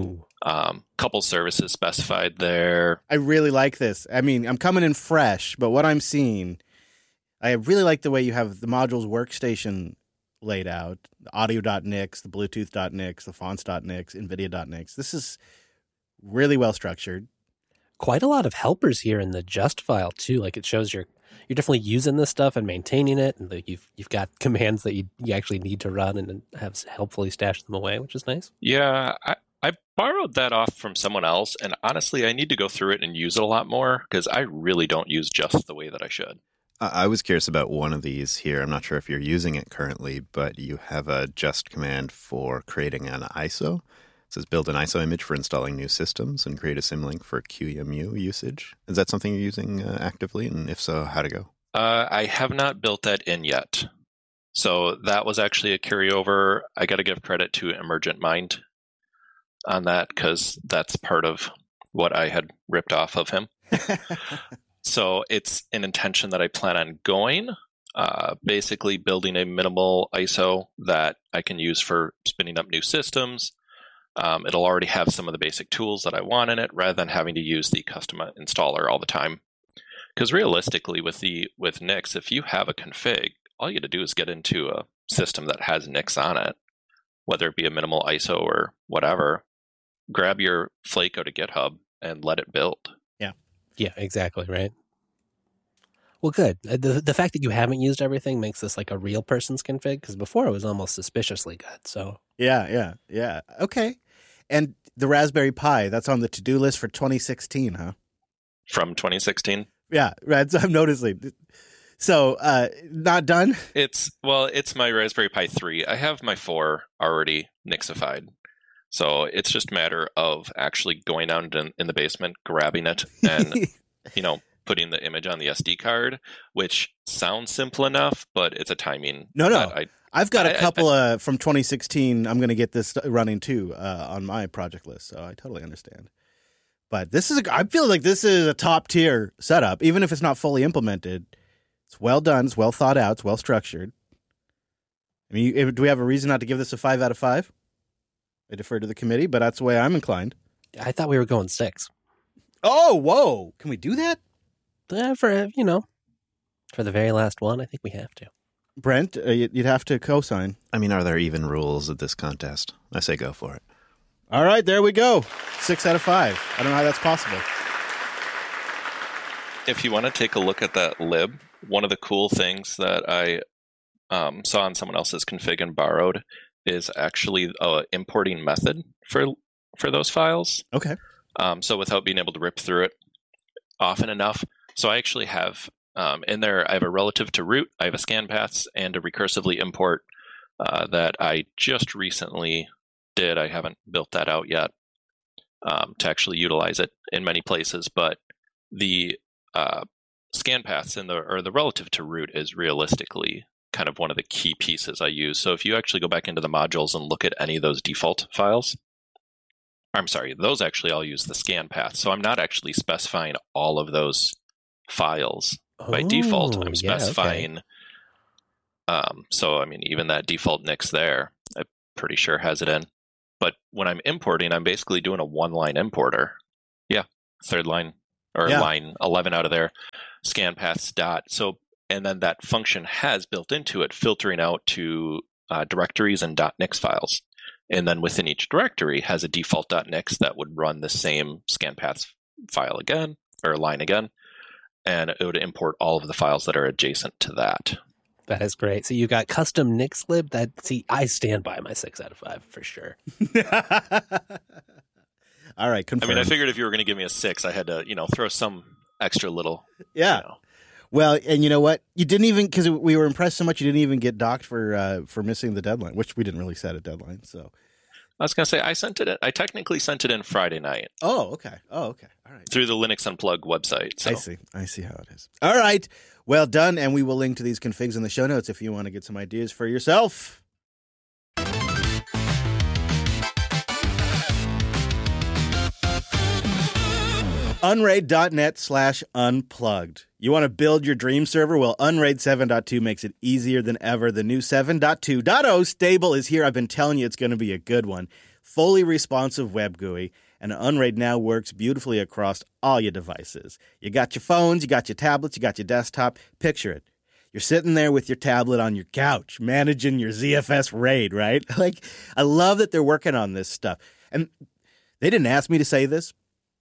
Couple services specified there. I really like this. I mean, I'm coming in fresh, but what I'm seeing, I really like the way you have the modules workstation laid out, the audio.nix, the bluetooth.nix, the fonts.nix, nvidia.nix. This is really well structured. Quite a lot of helpers here in the just file too. Like it shows you're definitely using this stuff and maintaining it, and you've got commands that you actually need to run and have helpfully stashed them away, which is nice. Yeah, I borrowed that off from someone else, and honestly, I need to go through it and use it a lot more because I really don't use just the way that I should. I was curious about one of these here. I'm not sure if you're using it currently, but you have a just command for creating an ISO. It says build an ISO image for installing new systems and create a symlink for QEMU usage. Is that something you're using actively? And if so, how to go? I have not built that in yet. So that was actually a carryover. I got to give credit to Emergent Mind on that because that's part of what I had ripped off of him. So it's an intention that I plan on going, basically building a minimal ISO that I can use for spinning up new systems. It'll already have some of the basic tools that I want in it rather than having to use the custom installer all the time. Because realistically, with Nix, if you have a config, all you got to do is get into a system that has Nix on it, whether it be a minimal ISO or whatever, grab your flake out of GitHub and let it build. Yeah, exactly, right? Well, good. The fact that you haven't used everything makes this like a real person's config, because before it was almost suspiciously good. So Yeah. Okay. And the Raspberry Pi, that's on the to-do list for 2016, huh? From 2016? Yeah, right. So I'm noticing. So, not done? It's my Raspberry Pi 3. I have my 4 already Nixified. So it's just a matter of actually going down in the basement, grabbing it, and, putting the image on the SD card, which sounds simple enough, but it's a timing. No. I've got a couple from 2016. I'm going to get this running too on my project list, so I totally understand. But I feel like this is a top tier setup, even if it's not fully implemented. It's well done. It's well thought out. It's well structured. I mean, do we have a reason not to give this a 5 out of 5? I defer to the committee, but that's the way I'm inclined. I thought we were going 6. Oh, whoa! Can we do that? For the very last one, I think we have to. Brent, you'd have to co-sign. I mean, are there even rules at this contest? I say go for it. All right, there we go. 6 out of 5. I don't know how that's possible. If you want to take a look at that lib, one of the cool things that I saw in someone else's config and borrowed is actually an importing method for those files. Okay. So without being able to rip through it often enough. So I actually have in there, I have a relative to root, I have a scan paths, and a recursively import that I just recently did. I haven't built that out yet to actually utilize it in many places, but the scan paths or the relative to root is realistically kind of one of the key pieces I use. So if you actually go back into the modules and look at any of those default files, I'm sorry, those actually all use the scan path. So I'm not actually specifying all of those files by default. I'm specifying. So, I mean, even that default NIX there, I'm pretty sure has it in. But when I'm importing, I'm basically doing a one-line importer. Yeah, third line or line 11 out of there, scan paths dot. So, and then that function has built into it filtering out to directories and .nix files. And then within each directory has a default .nix that would run the same scan paths file again, or line again, and it would import all of the files that are adjacent to that. That is great. So you got custom NixLib. I stand by my 6 out of 5 for sure. All right, confirmed. I mean, I figured if you were going to give me a 6, I had to, throw some extra little. Yeah. Well, and you know what? You didn't even, because we were impressed so much, you didn't even get docked for missing the deadline, which we didn't really set a deadline. So I was going to say I technically sent it in Friday night. Oh, okay. All right. Through the Linux Unplugged website. So. I see how it is. All right. Well done. And we will link to these configs in the show notes if you want to get some ideas for yourself. Unraid.net/unplugged. You want to build your dream server? Well, Unraid 7.2 makes it easier than ever. The new 7.2.0 stable is here. I've been telling you it's going to be a good one. Fully responsive web GUI, and Unraid now works beautifully across all your devices. You got your phones, you got your tablets, you got your desktop. Picture it. You're sitting there with your tablet on your couch, managing your ZFS RAID, right? Like, I love that they're working on this stuff. And they didn't ask me to say this.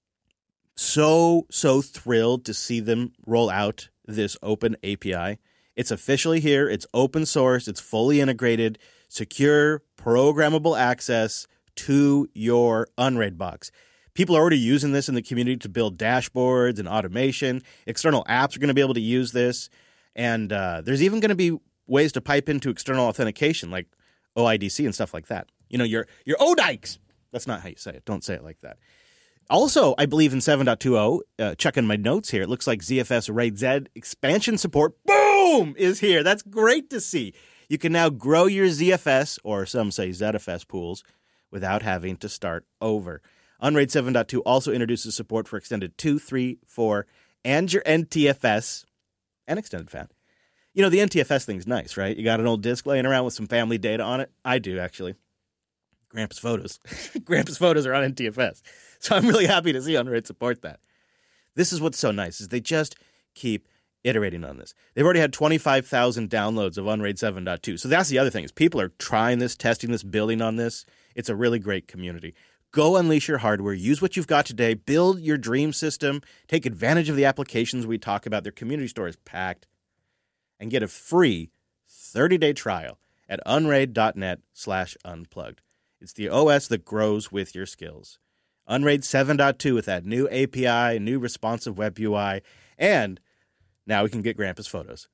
So thrilled to see them roll out this open API. It's officially here. It's open source. It's fully integrated, secure, programmable access to your Unraid box. People are already using this in the community to build dashboards and automation. External apps are going to be able to use this. And there's even going to be ways to pipe into external authentication like OIDC and stuff like that. Your ODikes. That's not how you say it. Don't say it like that. Also, I believe in 7.2.0, checking my notes here, it looks like ZFS RAID Z expansion support, boom, is here. That's great to see. You can now grow your ZFS, or some say ZFS pools, without having to start over. Unraid 7.2 also introduces support for extended 2, 3, 4, and your NTFS and extended FAT. The NTFS thing's nice, right? You got an old disk laying around with some family data on it? I do, actually. Grandpa's photos. Grandpa's photos are on NTFS. So I'm really happy to see Unraid support that. This is what's so nice, is they just keep iterating on this. They've already had 25,000 downloads of Unraid 7.2. So that's the other thing, is people are trying this, testing this, building on this. It's a really great community. Go unleash your hardware. Use what you've got today. Build your dream system. Take advantage of the applications we talk about. Their community store is packed. And get a free 30-day trial at unraid.net/unplugged. It's the OS that grows with your skills. Unraid 7.2 with that new API, new responsive web UI, and now we can get Grandpa's photos.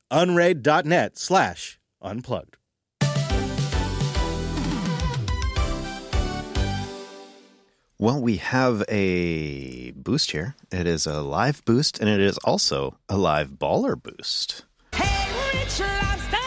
Unraid.net/unplugged. Well, we have a boost here. It is a live boost, and it is also a live baller boost. Hey, Rich Lobster!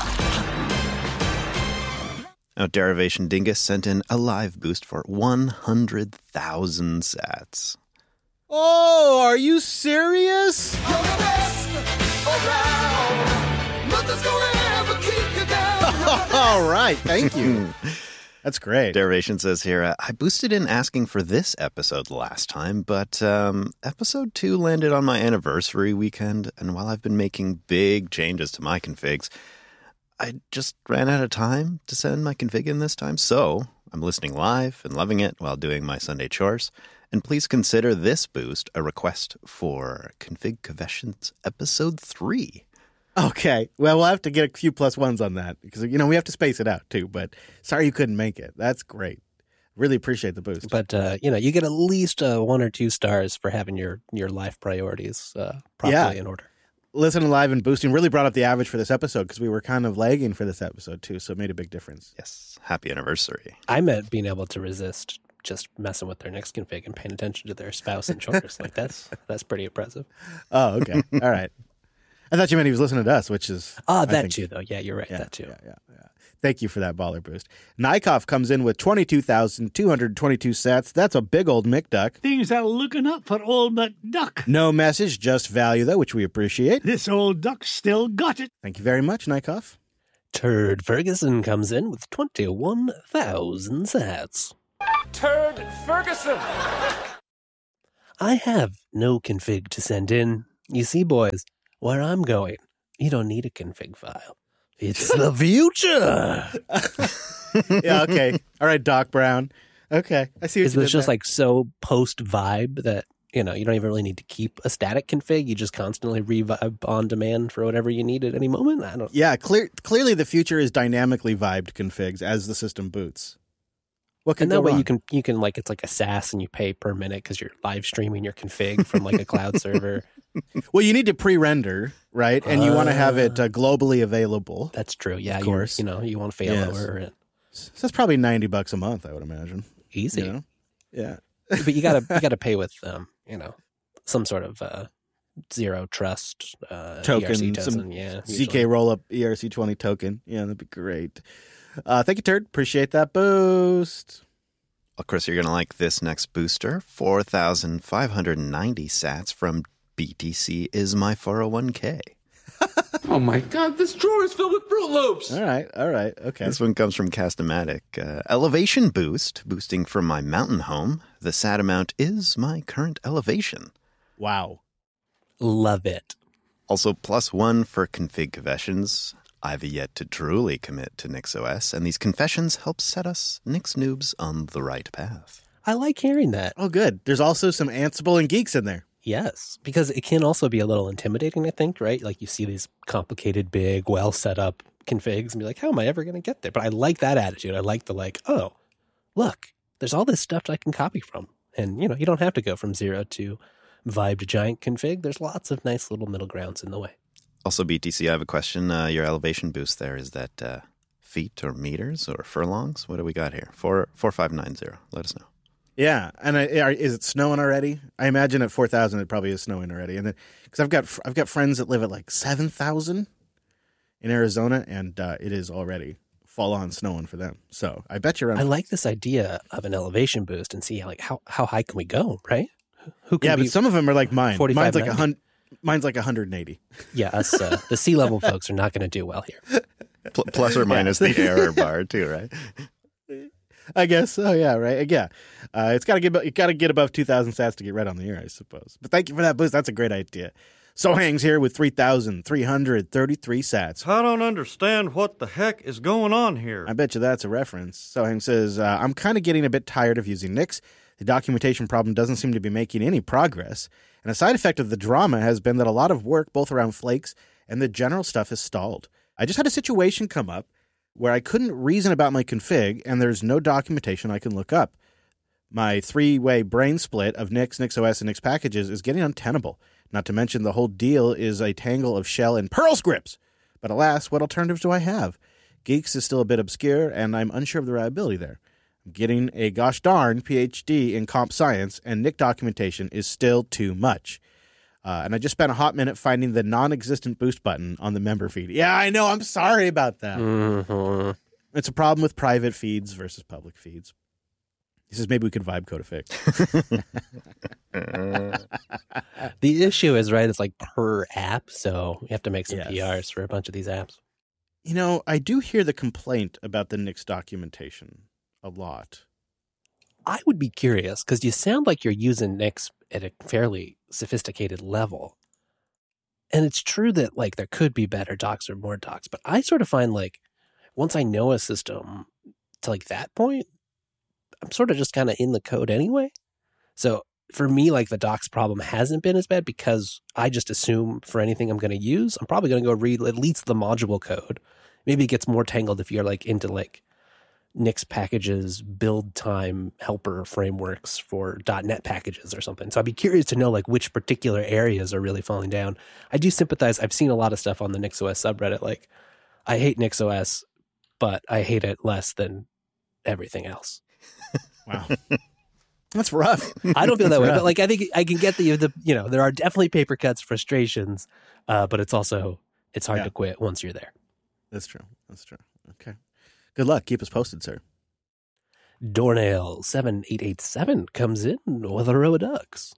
Now, Derivation Dingus sent in a live boost for 100,000 sats. Oh, are you serious? You're the best around. Nothing's gonna ever keep you down. All right, thank you. That's great. Derivation says here, I boosted in asking for this episode last time, but episode 2 landed on my anniversary weekend, and while I've been making big changes to my configs, I just ran out of time to send my config in this time, so I'm listening live and loving it while doing my Sunday chores. And please consider this boost a request for Config Confessions Episode 3. Okay. Well, we'll have to get a few +1s on that because, we have to space it out too. But sorry you couldn't make it. That's great. Really appreciate the boost. But, you get at least 1 or 2 stars for having your life priorities properly in order. Listening live and boosting really brought up the average for this episode because we were kind of lagging for this episode too, so it made a big difference. Yes, happy anniversary. I meant being able to resist just messing with their next config and paying attention to their spouse and chores. Like that's pretty impressive. Oh, okay. All right. I thought you meant he was listening to us, which is... that too, though. Yeah, you're right. Yeah, that too. Yeah. Thank you for that baller boost. Nykov comes in with 22,222 sats. That's a big old McDuck. Things are looking up for old McDuck. No message, just value, though, which we appreciate. This old duck still got it. Thank you very much, Nykov. Turd Ferguson comes in with 21,000 sats. Turd Ferguson. I have no config to send in. You see, boys, where I'm going, you don't need a config file. It's the future. Yeah, okay. All right, Doc Brown. Okay, I see what Is you this did just there. like so post vibe that, you know, you don't even really need to keep a static config. You just constantly revibe on demand for whatever you need at any moment. I don't. Yeah, clearly the future is dynamically vibed configs as the system boots. What can And that go way wrong? you can like, it's like a SaaS and you pay per minute because you're live streaming your config from like a cloud server. Well, you need to pre-render, right? And you want to have it globally available. That's true. Yeah, Of course. You know, you want to Yes. failover it. So that's probably $90 a month, I would imagine. Easy. You know? Yeah. But you gotta pay with you know, some sort of zero trust Token, ERC some token. Yeah, ZK rollup ERC20 token. Yeah, that'd be great. Thank you, Turd. Appreciate that boost. Well, Chris, you're going to like this next booster. 4,590 sats from BTC is my 401k. Oh my God, this drawer is filled with Fruit Loops. All right. Okay. This one comes from Castomatic. Elevation boost, boosting from my mountain home. The sat amount is my current elevation. Wow. Love it. Also, +1 for config confessions. I've yet to truly commit to NixOS, and these confessions help set us Nix noobs on the right path. I like hearing that. Oh, good. There's also some Ansible and Geeks in there. Yes, because it can also be a little intimidating, I think, right? Like you see these complicated, big, well set up configs and be like, how am I ever going to get there? But I like that attitude. I like the oh, look, there's all this stuff I can copy from. And, you know, you don't have to go from 0 to vibe to giant config. There's lots of nice little middle grounds in the way. Also, BTC, I have a question. Your elevation boost there, is that feet or meters or furlongs? What do we got here? 4590. Let us know. Yeah, and is it snowing already? I imagine at 4,000 it probably is snowing already. And then because I've got friends that live at like 7,000 in Arizona, and it is already full on snowing for them. So I bet you're I around. like this idea of an elevation boost and see how high can we go, right? Who can Yeah, be, but some of them are like mine. 45, Mine's like 90. Mine's like 180. yeah, us the sea level folks are not going to do well here. Plus or minus the error bar, too, right? I guess. Oh yeah, right. Yeah, it's got to get above 2,000 sats to get right on the air, I suppose. But thank you for that boost. That's a great idea. So Hangs here with 3,333 sats. I don't understand what the heck is going on here. I bet you that's a reference. So Hang says, I'm kind of getting a bit tired of using Nix. The documentation problem doesn't seem to be making any progress. And a side effect of the drama has been that a lot of work, both around flakes and the general stuff, has stalled. I just had a situation come up where I couldn't reason about my config, and there's no documentation I can look up. My three-way brain split of Nix, NixOS, and Nix packages is getting untenable. Not to mention the whole deal is a tangle of shell and Perl scripts. But alas, what alternatives do I have? Geeks is still a bit obscure, and I'm unsure of the reliability there. I'm getting a gosh darn PhD in comp science, and Nick documentation is still too much. And I just spent a hot minute finding the non-existent boost button on the member feed. Yeah, I know. I'm sorry about that. Mm-hmm. It's a problem with private feeds versus public feeds. He says maybe we could vibe code a fix. The issue is, right, it's like per app, so you have to make some Yes. PRs for a bunch of these apps. You know, I do hear the complaint about the Nix documentation a lot. I would be curious, because you sound like you're using Nix at a fairly sophisticated level. And it's true that, like, there could be better docs or more docs, but I sort of find, like, once I know a system to, like, that point, I'm sort of just kind of in the code anyway. So for me, like, the docs problem hasn't been as bad because I just assume for anything I'm going to use, I'm probably going to go read at least the module code. Maybe it gets more tangled if you're, like, into, like, Nix packages, build time helper frameworks for .NET packages or something. So I'd be curious to know like which particular areas are really falling down. I do sympathize. I've seen a lot of stuff on the NixOS subreddit. Like, I hate NixOS, but I hate it less than everything else. Wow. That's rough. I don't feel that way, That's but like I think I can get the you know, there are definitely paper cuts, frustrations, but it's hard Yeah. to quit once you're there. That's true. Okay. Good luck. Keep us posted, sir. Dornail7887 comes in with a row of ducks.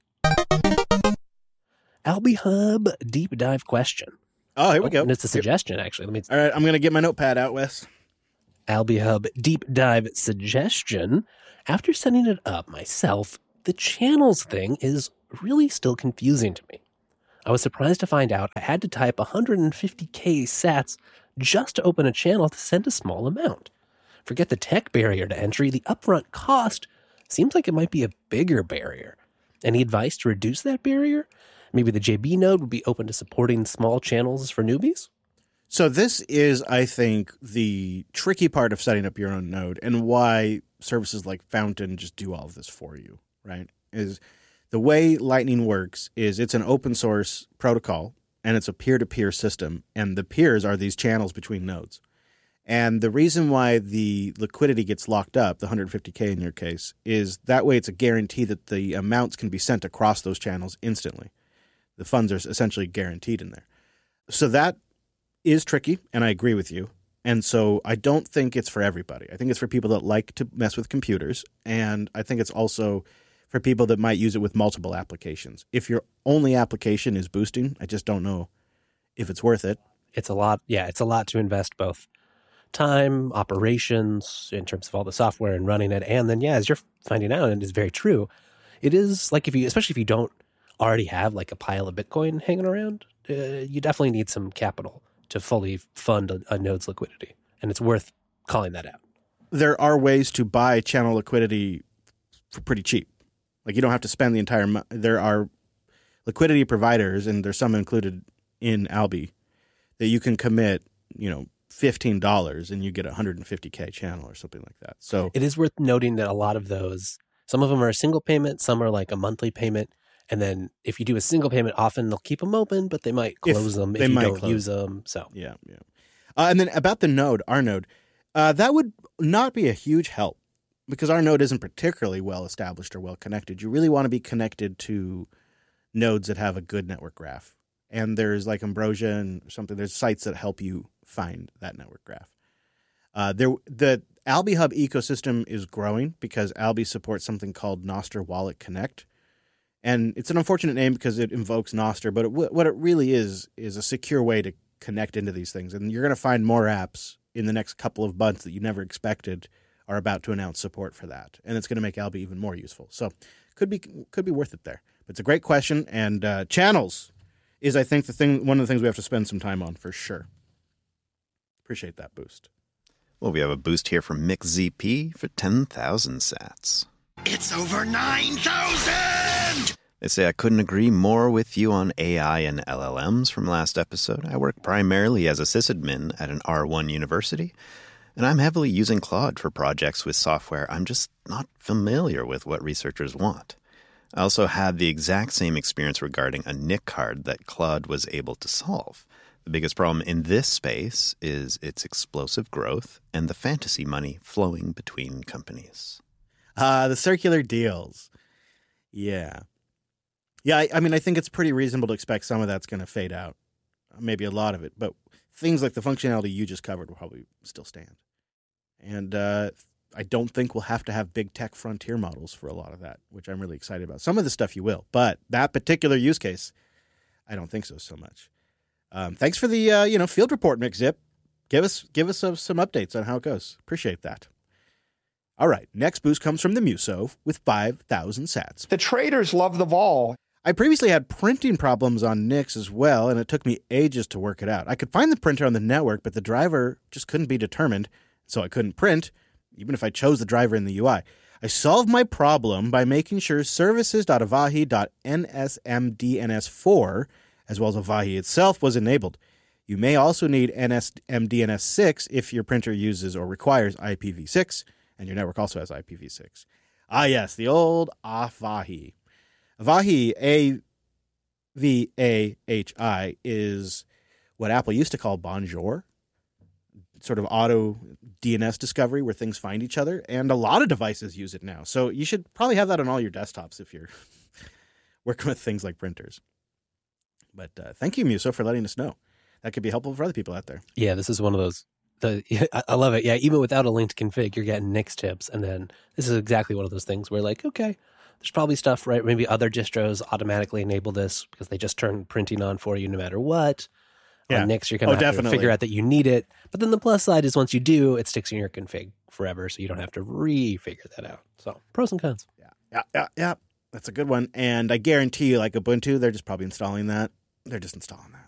AlbiHub deep dive question. Oh, here we go. And it's a suggestion, actually. All right, I'm going to get my notepad out, Wes. AlbiHub deep dive suggestion. After setting it up myself, the channels thing is really still confusing to me. I was surprised to find out I had to type 150k sats just to open a channel to send a small amount. Forget the tech barrier to entry, the upfront cost seems like it might be a bigger barrier. Any advice to reduce that barrier? Maybe the JB node would be open to supporting small channels for newbies? So this is, I think, the tricky part of setting up your own node and why services like Fountain just do all of this for you, right? Is the way Lightning works is it's an open source protocol and it's a peer-to-peer system, and the peers are these channels between nodes. And the reason why the liquidity gets locked up, the 150K in your case, is that way it's a guarantee that the amounts can be sent across those channels instantly. The funds are essentially guaranteed in there. So that is tricky, and I agree with you. And so I don't think it's for everybody. I think it's for people that like to mess with computers, and I think it's also for people that might use it with multiple applications. If your only application is boosting, I just don't know if it's worth it. It's a lot. Yeah, it's a lot to invest both time, operations, in terms of all the software and running it. And then, yeah, as you're finding out, and it is very true, it is like especially if you don't already have like a pile of Bitcoin hanging around, you definitely need some capital to fully fund a node's liquidity. And it's worth calling that out. There are ways to buy channel liquidity for pretty cheap. Like you don't have to spend the entire there are liquidity providers, and there's some included in Albi, that you can commit, $15 and you get a 150K channel or something like that. So it is worth noting that a lot of those, some of them are a single payment, some are like a monthly payment. And then if you do a single payment, often they'll keep them open, but they might close them if you don't use them. So yeah. And then about the node, our node, that would not be a huge help because our node isn't particularly well established or well connected. You really want to be connected to nodes that have a good network graph. And there's like Ambrosia and something. There's sites that help you find that network graph. The AlbiHub ecosystem is growing because Albi supports something called Nostr Wallet Connect. And it's an unfortunate name because it invokes Nostr, but what it really is a secure way to connect into these things. And you're going to find more apps in the next couple of months that you never expected are about to announce support for that. And it's going to make Albi even more useful. So could be worth it there. But it's a great question. And channels is, I think, one of the things we have to spend some time on for sure. Appreciate that boost. Well, we have a boost here from Mick ZP for 10,000 sats. It's over 9,000! They say, I couldn't agree more with you on AI and LLMs from last episode. I work primarily as a sysadmin at an R1 university, and I'm heavily using Claude for projects with software I'm just not familiar with what researchers want. I also had the exact same experience regarding a NIC card that Claude was able to solve. The biggest problem in this space is its explosive growth and the fantasy money flowing between companies. The circular deals. Yeah. Yeah, I mean, I think it's pretty reasonable to expect some of that's going to fade out. Maybe a lot of it. But things like the functionality you just covered will probably still stand. And I don't think we'll have to have big tech frontier models for a lot of that, which I'm really excited about. Some of the stuff you will. But that particular use case, I don't think so much. Thanks for the field report, Mick Zip. Give us some updates on how it goes. Appreciate that. All right, next boost comes from the Muso with 5,000 sats. The traders love the vol. I previously had printing problems on Nix as well, and it took me ages to work it out. I could find the printer on the network, but the driver just couldn't be determined, so I couldn't print, even if I chose the driver in the UI. I solved my problem by making sure services.avahi.nsmdns4, as well as Avahi itself, was enabled. You may also need NSMDNS6 if your printer uses or requires IPv6, and your network also has IPv6. Ah, yes, the old Avahi. Avahi, A-V-A-H-I, is what Apple used to call Bonjour, sort of auto DNS discovery where things find each other, and a lot of devices use it now. So you should probably have that on all your desktops if you're working with things like printers. But thank you, Muso, for letting us know. That could be helpful for other people out there. Yeah, this is one of those I love it. Yeah, even without a linked config, you're getting Nix tips. And then this is exactly one of those things where like, okay, there's probably stuff, right? Maybe other distros automatically enable this because they just turn printing on for you no matter what. Yeah. On Nix, you're going to have to figure out that you need it. But then the plus side is once you do, it sticks in your config forever, so you don't have to re-figure that out. So pros and cons. Yeah. That's a good one. And I guarantee you, like Ubuntu, they're just probably installing that. They're just installing that.